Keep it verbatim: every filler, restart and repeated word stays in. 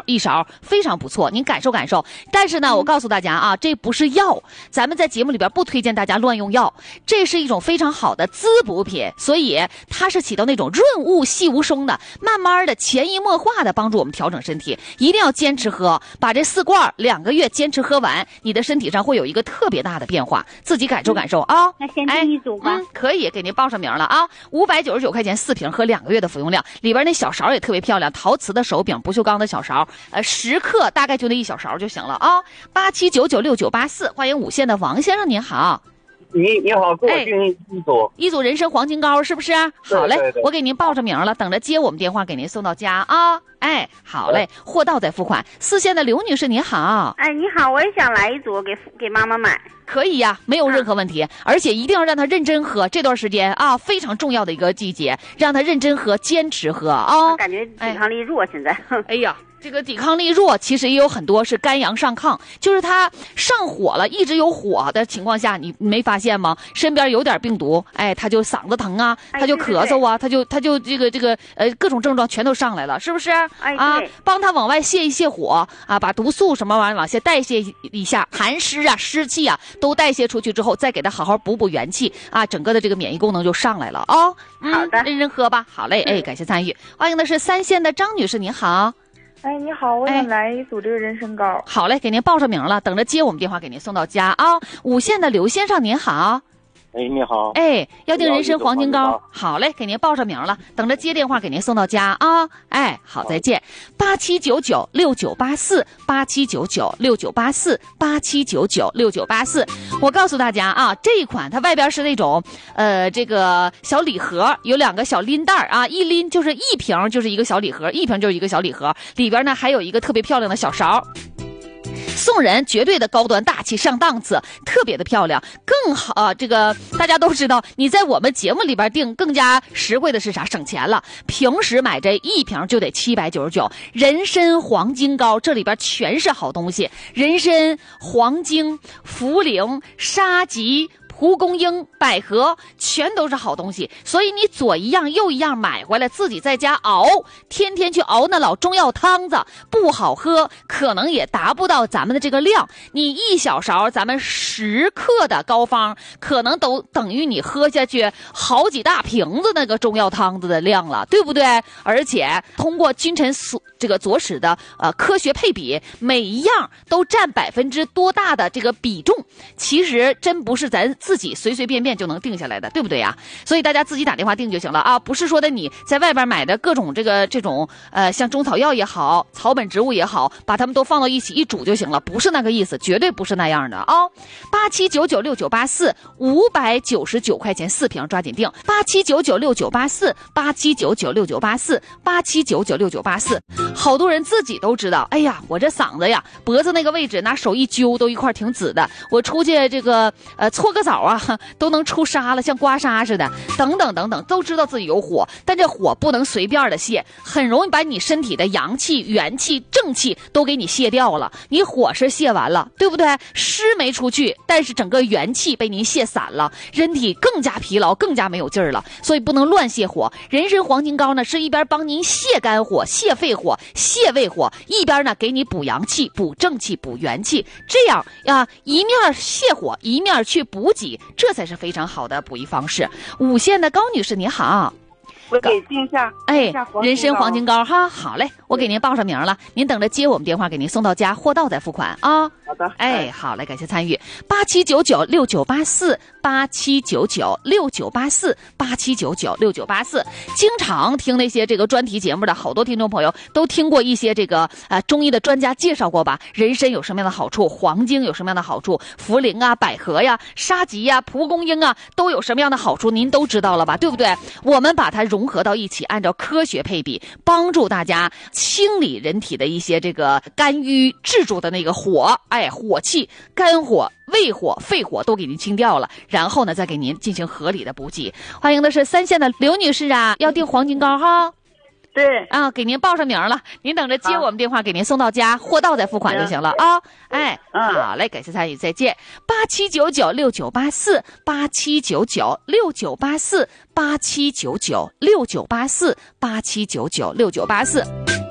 一勺，非常不错，您感受感受。但是呢，我告诉大家啊，这不是药，咱们在节目里边不推荐大家乱用药，这是一种非常好的滋补品，所以它是起到那种润物细无声的，慢慢的潜移默化的帮助我们调整身体，一定要坚持喝，把这四罐两个月坚持喝完，你的身体上会有一个特别大的变化，自己感受感受啊。 那先定一组吧。 嗯，可以给您报上名了啊，五百九十九块钱四瓶，喝两个月的服用量，里边那小勺也特别漂亮，陶瓷的手柄，不锈钢的小勺，呃，十克大概就那一小勺就行了啊。八七九九六九八四，欢迎五线的王先生，您好。 你你好，给我订一组、哎、 一组人参黄金膏是不是？好嘞，对对对，我给您报上名了，等着接我们电话给您送到家啊。哎，好嘞，货到再付款。四线的刘女士您好。 哎，你好，我也想来一组给给妈妈买。 可以呀、啊，没有任何问题、啊，而且一定要让她认真喝，这段时间啊非常重要的一个季节，让她认真喝，坚持喝啊。 感觉抵抗力弱，现在。 哎呀。这个抵抗力弱，其实也有很多是肝阳上亢，就是他上火了，一直有火的情况下，你没发现吗？身边有点病毒，哎，他就嗓子疼啊，他就咳嗽啊，他就他就这个这个呃各种症状全都上来了，是不是？ 哎， 啊，帮他往外泄一泄火啊，把毒素什么玩意儿往下代谢一下，寒湿啊、湿气啊都代谢出去之后，再给他好好补补元气啊，整个的这个免疫功能就上来了啊、哦。 嗯、好的， 认真喝吧。好嘞，哎，感谢参与。欢迎的是三线的张女士，您好。 哎，你好，我想来一组这个人参膏、哎。 好嘞，给您报上名了，等着接我们电话给您送到家啊。五线的刘先生您好。 哎，你好。 哎，要订人参黄金膏。好嘞，给您报上名了，等着接电话给您送到家啊。哎，好，再见。八七九九六九八四，八七九九六九八四，八七九九六九八四。我告诉大家啊，这一款它外边是那种呃这个小礼盒，有两个小拎袋啊，一拎就是一瓶就是一个小礼盒，一瓶就是一个小礼盒，里边呢还有一个特别漂亮的小勺。送人绝对的高端大气上档次，特别的漂亮，更好、啊、这个大家都知道，你在我们节目里边订更加实惠的是啥？省钱了。平时买这一瓶就得七百九十九，人参黄金膏这里边全是好东西，人参、黄精、茯苓、沙棘。蒲公英、百合全都是好东西，所以你左一样右一样买回来，自己在家熬，天天去熬那老中药汤子，不好喝，可能也达不到咱们的这个量。你一小勺咱们十克的膏方，可能都等于你喝下去好几大瓶子那个中药汤子的量了，对不对？而且通过君臣所这个佐使的呃科学配比，每一样都占百分之多大的这个比重，其实真不是咱自己随随便便就能定下来的，对不对呀？所以大家自己打电话定就行了啊，不是说的你在外边买的各种这个这种呃像中草药也好，草本植物也好，把它们都放到一起一煮就行了，不是那个意思，绝对不是那样的啊！八七九九六九八四，五百九十九块钱四瓶，抓紧定！八七九九六九八四，八七九九六九八四，八七九九六九八四。好多人自己都知道，哎呀，我这嗓子呀，脖子那个位置拿手一揪都一块挺紫的，我出去这个呃搓个澡啊都能出痧了，像刮痧似的，等等等等，都知道自己有火，但这火不能随便的泄，很容易把你身体的阳气、元气、正气都给你泄掉了。你火是泄完了，对不对？湿没出去，但是整个元气被您泄散了，人体更加疲劳，更加没有劲儿了，所以不能乱泄火。人参黄金膏呢，是一边帮您泄肝火、泄肺火、泄胃火，一边呢给你补阳气、补正气、补元气，这样呀，一面泄火，一面去补给，这才是非常好的补益方式。五线的高女士您好， 我给定下， 哎，人参黄金膏哈，好嘞，我给您报上名了，您等着接我们电话给您送到家，货到再付款啊。 好的， 哎，好嘞，感谢参与。八七九九六九八四，八七九九六九八四，八七九九六九八四。经常听那些这个专题节目的好多听众朋友都听过一些这个呃中医的专家介绍过吧？人参有什么样的好处？黄精有什么样的好处？茯苓啊、百合呀、沙棘呀、蒲公英啊，都有什么样的好处？您都知道了吧？对不对？我们把它融合到一起，按照科学配比，帮助大家清理人体的一些这个肝郁滞住的那个火，哎，火气、肝火、胃火、肺火都给您清掉了，然后呢，再给您进行合理的补给。欢迎的是三线的刘女士啊，要订黄金膏哈。 对啊，给您报上名了，您等着接我们电话，给您送到家，货到再付款就行了啊。哎，好嘞，感谢参与，再见。八七九九六九八四，八七九九六九八四，八七九九六九八四，八七九九六九八四。